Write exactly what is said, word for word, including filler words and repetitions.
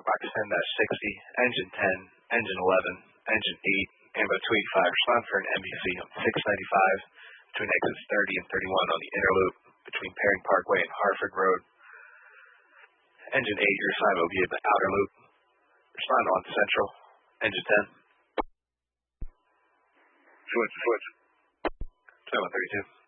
box ten sixty, engine ten, engine eleven, engine eight, Ambo two eighty-five, respond for an M V C on six ninety-five between exits thirty and thirty-one on the inner loop between Perring Parkway and Harford Road. Engine eight, your assignment will be in the outer loop. Respond on Central. Engine ten. Switch, switch. twenty-one thirty-two.